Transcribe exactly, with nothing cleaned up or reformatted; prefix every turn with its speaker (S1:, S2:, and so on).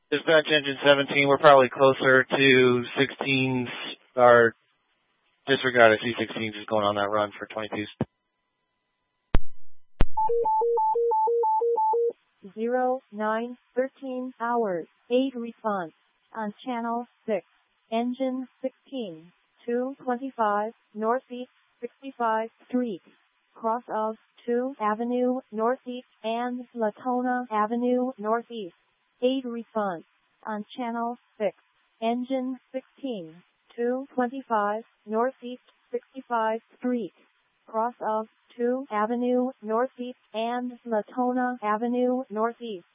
S1: Dispatch engine seventeen, we're probably closer to sixteens, or disregard, I see sixteens is going on that run for twenty-twos.
S2: Zero, nine, thirteen hours, eight response, on channel six, engine sixteen, two twenty-five, northeast, sixty-five Street, cross of two Avenue Northeast and Latona Avenue Northeast, eight response, on channel six, engine sixteen, two twenty-five, northeast, sixty-five Street, cross of two Avenue Northeast and Latona Avenue Northeast.